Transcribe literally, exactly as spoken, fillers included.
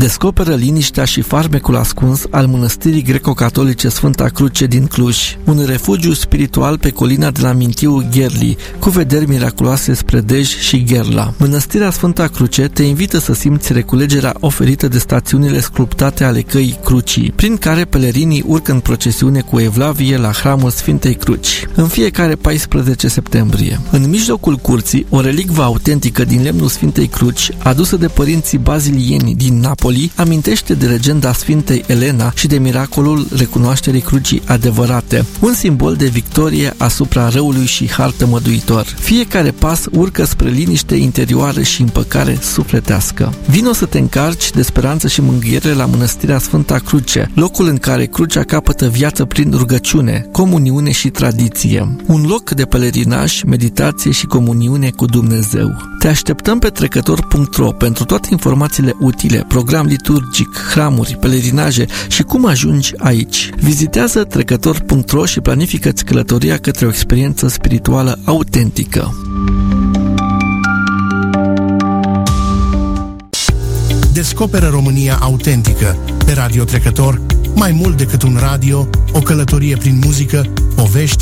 descoperă liniștea și farmecul ascuns al mănăstirii greco-catolice Sfânta Cruce din Cluj, un refugiu spiritual pe colina de la Mintiu Gherli, cu vederi miraculoase spre Dej și Gherla. Mănăstirea Sfânta Cruce te invită să simți reculegerea oferită de stațiunile sculptate ale căii Crucii, prin care pelerinii urcă în procesiune cu evlavie la hramul Sfintei Cruci, în fiecare paisprezece septembrie. În mijlocul curții, o relicvă autentică din lemnul Sfintei Cruci, adusă de părinții bazilieni din Napoli, amintește de legenda Sfintei Elena și de miracolul recunoașterii crucii adevărate, un simbol de victorie asupra răului și har tămăduitor. Fiecare pas urcă spre liniște interioară și împăcare sufletească. Vino să te încarci de speranță și mângâiere la Mănăstirea Sfânta Cruce, locul în care crucea capătă viață prin rugăciune, comuniune și tradiție. Un loc de pelerinaj, meditație și comuniune cu Dumnezeu. Te așteptăm pe trecător punct ro pentru toate informațiile utile, program liturgic, hramuri, pelerinaje și cum ajungi aici. Vizitează trecător punct ro și planifică-ți călătoria către o experiență spirituală autentică. Descoperă România autentică pe Radio Trecător, mai mult decât un radio, o călătorie prin muzică, povești,